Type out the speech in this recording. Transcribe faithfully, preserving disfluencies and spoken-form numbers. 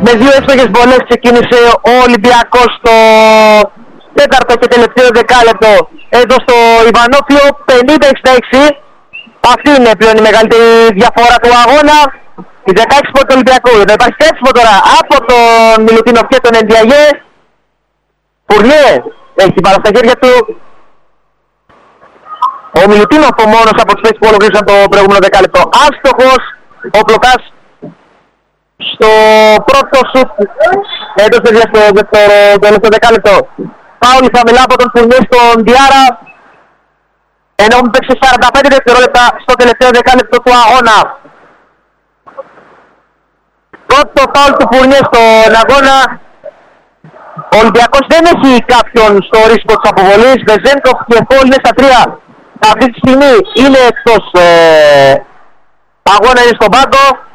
Με δύο εύστοχες βολές ξεκίνησε ο Ολυμπιακός στο τέταρτο και τελευταίο δεκάλεπτο εδώ στο Ιβανόφιο, πενήντα εξήντα έξι. Αυτή είναι πλέον η μεγαλύτερη διαφορά του αγώνα. Η δεκαέξι πόντοι του Ολυμπιακού. Θα υπάρχει έξι τώρα από τον Μιλουτίνοφ και τον Εντιαγέ. Φουρνιέ έχει την μπάλα στα χέρια του. Ο Μιλουτίνοφ ο μόνος από τους παίκτες που ολοκλήρωσαν το προηγούμενο δεκάλεπτο. Άστοχος ο Πλοκάς στο πρώτο σουτ εντός παιδιά στο δεύτερο δεκάλεπτο. Πάουλη χαμηλά από τον Φουρνιέ στον Διάρα. Ενώ μου παίξει σαράντα πέντε δευτερόλεπτα στο τελευταίο δεκάλεπτο του αγώνα. Πρώτο φάουλ του Φουρνιέ στον αγώνα. Ο Ολυμπιακός δεν έχει κάποιον στο ρίσκο της αποβολής. Βεζένκοφ και Φόλ είναι στα τρία. Αυτή τη στιγμή είναι εκτός ε, αγώνα, είναι στον πάγκο.